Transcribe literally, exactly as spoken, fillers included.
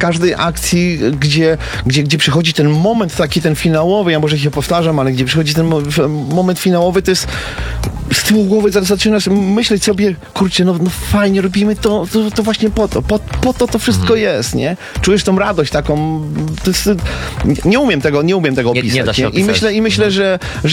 każdej akcji, gdzie, gdzie, gdzie przychodzi ten moment taki, ten finałowy, ja może się powtarzam, ale gdzie przychodzi ten mo moment finałowy, to jest z tyłu głowy zaczynasz myśleć sobie, kurczę, no, no fajnie, robimy to, to, to właśnie po to, po, po to to wszystko Mhm. jest, nie? Czujesz tą radość taką, to jest, nie umiem tego, nie umiem tego Nie- nie opisać. da się I opisać. myślę, i myślę, że,